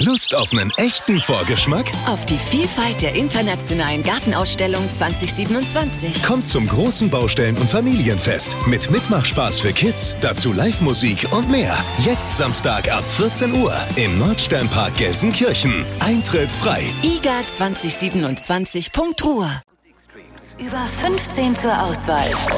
Lust auf einen echten Vorgeschmack? Auf die Vielfalt der internationalen Gartenausstellung 2027. Kommt zum großen Baustellen- und Familienfest mit Mitmachspaß für Kids, dazu Live-Musik und mehr. Jetzt Samstag ab 14 Uhr im Nordsternpark Gelsenkirchen. Eintritt frei. IGA2027.Ruhr. Über 15 zur Auswahl.